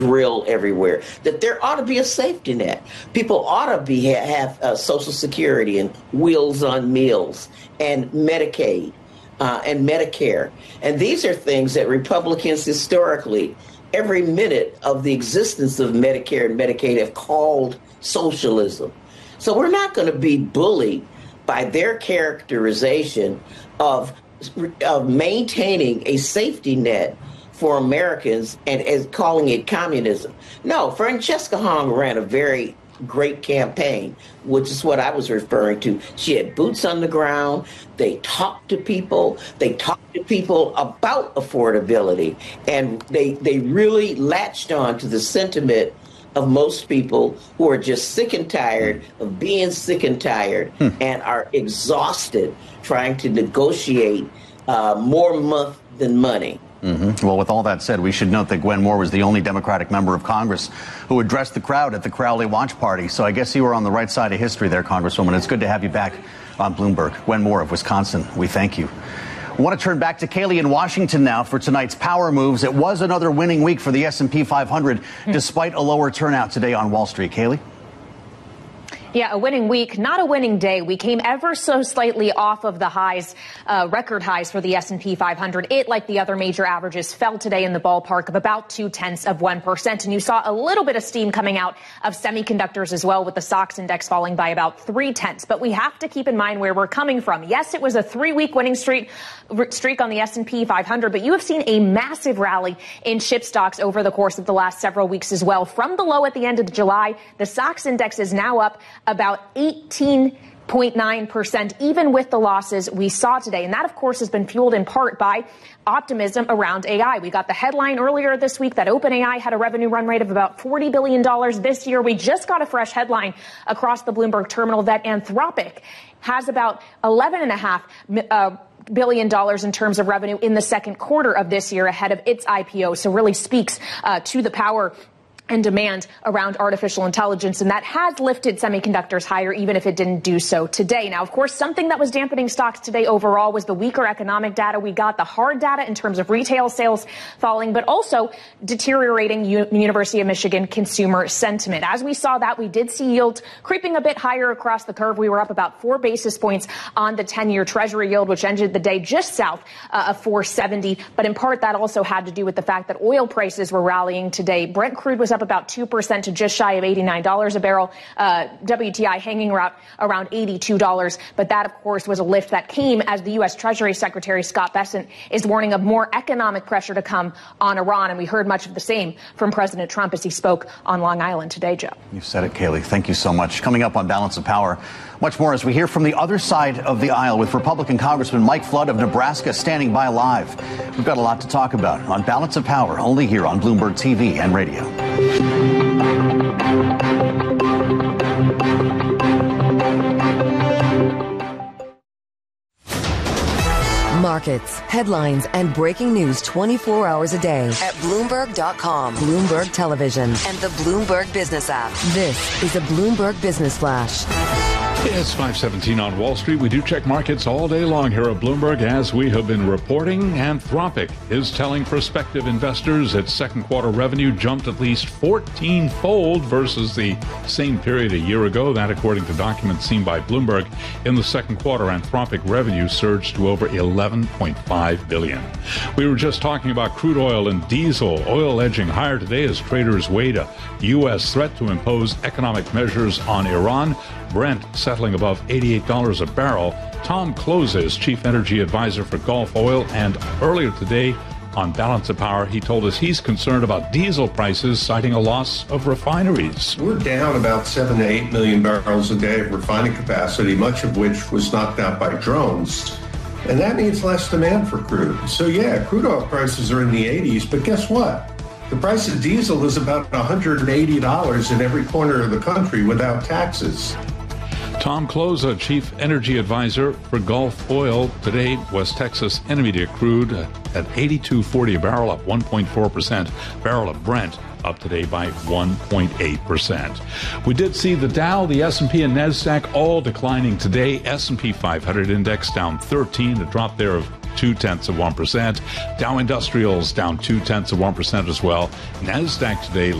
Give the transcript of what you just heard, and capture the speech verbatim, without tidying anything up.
drill everywhere, that there ought to be a safety net. People ought to be have uh, Social Security and Wheels on Meals and Medicaid uh, and Medicare. And these are things that Republicans historically, every minute of the existence of Medicare and Medicaid, have called socialism. So we're not going to be bullied by their characterization of, of maintaining a safety net for Americans and as calling it communism. No, Francesca Hong ran a very great campaign, which is what I was referring to. She had boots on the ground. They talked to people. They talked to people about affordability. And they, they really latched on to the sentiment of most people who are just sick and tired of being sick and tired hmm. and are exhausted trying to negotiate uh, more month than money. Mm-hmm. Well, with all that said, we should note that Gwen Moore was the only Democratic member of Congress who addressed the crowd at the Crowley Watch Party. So I guess you were on the right side of history there, Congresswoman. It's good to have you back on Bloomberg. Gwen Moore of Wisconsin, we thank you. I want to turn back to Kaylee in Washington now for tonight's power moves. It was another winning week for the S and P five hundred, despite a lower turnout today on Wall Street. Kaylee? Yeah, a winning week, not a winning day. We came ever so slightly off of the highs, uh, record highs for the S and P five hundred. It, like the other major averages, fell today in the ballpark of about two tenths of one percent. And you saw a little bit of steam coming out of semiconductors as well, with the S O X index falling by about three tenths. But we have to keep in mind where we're coming from. Yes, it was a three-week winning streak, streak on the S and P five hundred, but you have seen a massive rally in chip stocks over the course of the last several weeks as well. From the low at the end of July, the S O X index is now up about eighteen point nine percent, even with the losses we saw today. And that, of course, has been fueled in part by optimism around A I. We got the headline earlier this week that OpenAI had a revenue run rate of about forty billion dollars this year. We just got a fresh headline across the Bloomberg terminal that Anthropic has about eleven point five uh, billion dollars in terms of revenue in the second quarter of this year ahead of its I P O. So really speaks uh, to the power and demand around artificial intelligence, and that has lifted semiconductors higher, even if it didn't do so today. Now, of course, something that was dampening stocks today overall was the weaker economic data. We got the hard data in terms of retail sales falling, but also deteriorating U- University of Michigan consumer sentiment. As we saw that, we did see yields creeping a bit higher across the curve. We were up about four basis points on the ten-year Treasury yield, which ended the day just south uh, of four seventy. But in part, that also had to do with the fact that oil prices were rallying today. Brent crude was up about two percent to just shy of eighty-nine dollars a barrel. Uh, W T I hanging around, around eighty-two dollars. But that, of course, was a lift that came as the U S. Treasury Secretary Scott Bessent is warning of more economic pressure to come on Iran. And we heard much of the same from President Trump as he spoke on Long Island today, Joe. You said it, Kaylee. Thank you so much. Coming up on Balance of Power, much more as we hear from the other side of the aisle with Republican Congressman Mike Flood of Nebraska standing by live. We've got a lot to talk about on Balance of Power, only here on Bloomberg T V and radio. Markets, headlines, and breaking news twenty-four hours a day at Bloomberg dot com, Bloomberg Television, and the Bloomberg Business app. This is a Bloomberg Business Flash. It's five seventeen on Wall Street. We do check markets all day long here at Bloomberg. As we have been reporting, Anthropic is telling prospective investors its second quarter revenue jumped at least fourteen-fold versus the same period a year ago. That, according to documents seen by Bloomberg. In the second quarter, Anthropic revenue surged to over eleven point five billion dollars. We were just talking about crude oil and diesel. Oil edging higher today as traders weighed a U S threat to impose economic measures on Iran. Brent settling above eighty-eight dollars a barrel. Tom Kloza is chief energy advisor for Gulf Oil, and earlier today on Balance of Power, he told us he's concerned about diesel prices, citing a loss of refineries. We're down about seven to eight million barrels a day of refining capacity, much of which was knocked out by drones. And that means less demand for crude. So yeah, crude oil prices are in the eighties, but guess what? The price of diesel is about one hundred eighty dollars in every corner of the country without taxes. Tom Kloza, chief energy advisor for Gulf Oil. Today, West Texas Intermediate crude at eighty-two forty a barrel, up one point four percent. Barrel of Brent up today by one point eight percent. We did see the Dow, the S and P, and NASDAQ all declining today. S and P five hundred index down thirteen, a drop there of two-tenths of one percent. Dow Industrials down two-tenths of one percent as well. NASDAQ today